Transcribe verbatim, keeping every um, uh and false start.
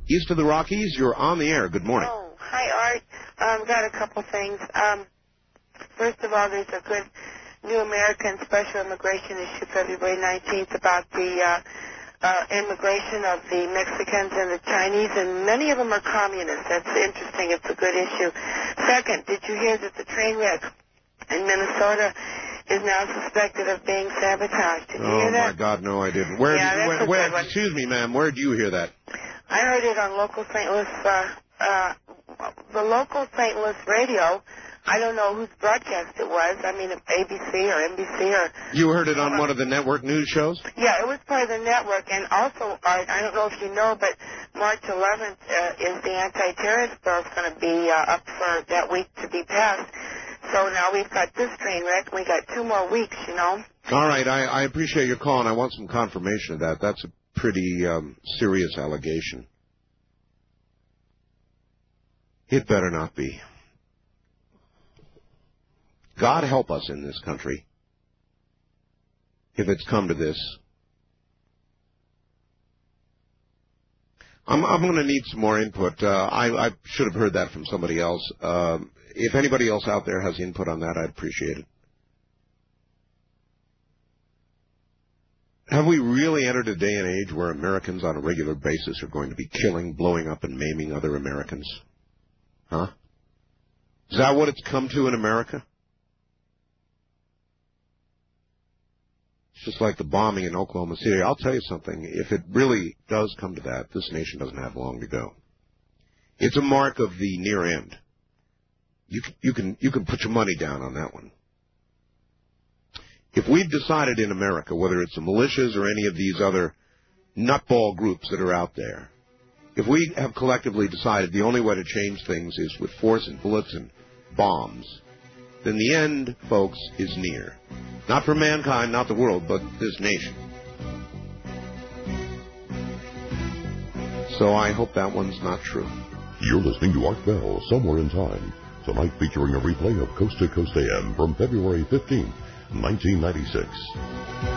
east of the Rockies. You're on the air. Good morning. Oh, hi, Art. Um, got a couple things. Um, first of all, there's a good new American special immigration issue February nineteenth about the uh, uh, immigration of the Mexicans and the Chinese, and many of them are communists. That's interesting. It's a good issue. Second, did you hear that the train wreck in Minnesota is now suspected of being sabotaged? Did you oh, hear that? my God, no, I didn't. Where? Yeah, did, that's where, a good where one. Excuse me, ma'am. Where did you hear that? I heard it on local Saint Louis, uh, uh, the local Saint Louis radio. I don't know whose broadcast it was. I mean, A B C or N B C or... You heard it on one of the network news shows? Yeah, it was part of the network. And also, Art, I don't know if you know, but March eleventh uh, is the anti-terrorist bill going to be uh, up for that week to be passed. So now we've got this train wreck, and we got two more weeks, you know. All right, I, I appreciate your call, and I want some confirmation of that. That's a pretty um, serious allegation. It better not be. God help us in this country if it's come to this. I'm, I'm going to need some more input. Uh, I, I should have heard that from somebody else. Uh, if anybody else out there has input on that, I'd appreciate it. Have we really entered a day and age where Americans on a regular basis are going to be killing, blowing up, and maiming other Americans? Huh? Is that what it's come to in America? It's just like the bombing in Oklahoma City. I'll tell you something. If it really does come to that, this nation doesn't have long to go. It's a mark of the near end. You can, you can, you can put your money down on that one. If we've decided in America, whether it's the militias or any of these other nutball groups that are out there, if we have collectively decided the only way to change things is with force and bullets and bombs, then the end, folks, is near. Not for mankind, not the world, but this nation. So I hope that one's not true. You're listening to Art Bell, Somewhere in Time. Tonight featuring a replay of Coast to Coast A M from February fifteenth, nineteen ninety-six.